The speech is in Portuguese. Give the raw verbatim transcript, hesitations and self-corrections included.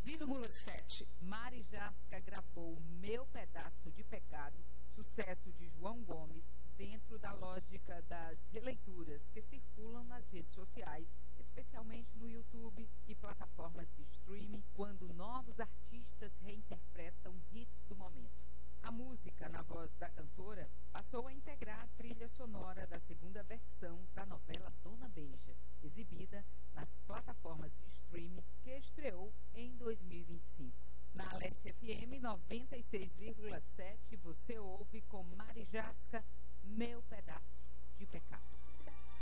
vírgula sete. Mari Jasca gravou Meu Pedaço de Pecado, sucesso de João Gomes, dentro da lógica das releituras que circulam nas redes sociais, especialmente no YouTube e plataformas de streaming, quando novos artistas reinterpretam hits do momento. A música, na voz da cantora, passou a integrar a trilha sonora da segunda versão da novela Dona Beija, exibida nas plataformas de streaming, que estreou em dois mil e vinte e cinco. Na Alessia F M noventa e seis vírgula sete, você ouve com Mari Jasca Meu Pedaço de Pecado.